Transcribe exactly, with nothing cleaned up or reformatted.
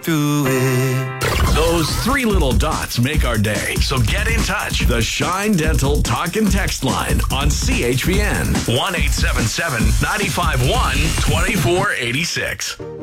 Do it. Those three little dots make our day. So get in touch. The Shine Dental Talk and Text line on C H P N. one eight seven seven, nine five one, two four eight six.